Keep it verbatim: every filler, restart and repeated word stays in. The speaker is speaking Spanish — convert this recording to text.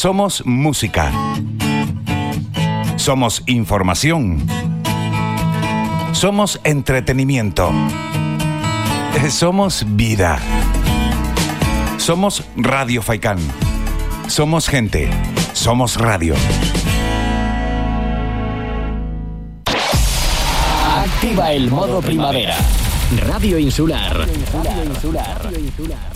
Somos música. Somos información. Somos entretenimiento. Somos vida. Somos Radio Faikán. Somos gente. Somos radio. Activa el modo primavera. Radio Insular. Radio Insular. Radio Insular.